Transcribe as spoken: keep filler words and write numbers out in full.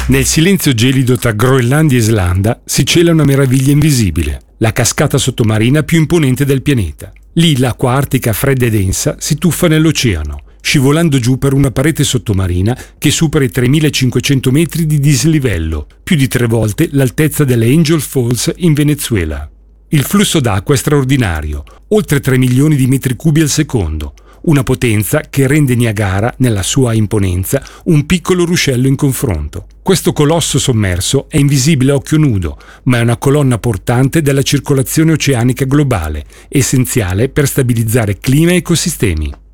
Nel silenzio gelido tra Groenlandia e Islanda si cela una meraviglia invisibile, la cascata sottomarina più imponente del pianeta. Lì l'acqua artica fredda e densa si tuffa nell'oceano, scivolando giù per una parete sottomarina che supera i tremilacinquecento metri di dislivello, più di tre volte l'altezza delle Angel Falls in Venezuela. Il flusso d'acqua è straordinario, oltre tre milioni di metri cubi al secondo, una potenza che rende Niagara, nella sua imponenza, un piccolo ruscello in confronto. Questo colosso sommerso è invisibile a occhio nudo, ma è una colonna portante della circolazione oceanica globale, essenziale per stabilizzare clima e ecosistemi.